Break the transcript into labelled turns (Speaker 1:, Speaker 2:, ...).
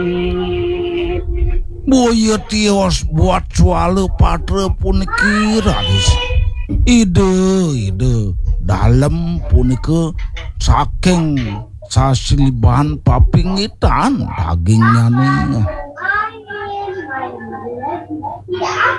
Speaker 1: Boya tios buat sualu patre puniki raris. Ide dalam puniki saking sasilibahan papingitan dagingnya nih.